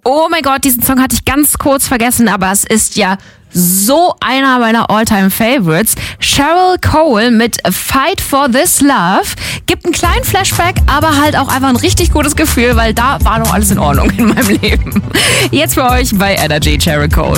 Oh mein Gott, diesen Song hatte ich ganz kurz vergessen, aber es ist ja so einer meiner All-Time-Favorites. Cheryl Cole mit Fight for This Love gibt einen kleinen Flashback, aber halt auch einfach ein richtig gutes Gefühl, weil da war noch alles in Ordnung in meinem Leben. Jetzt für euch bei Energy, Cheryl Cole.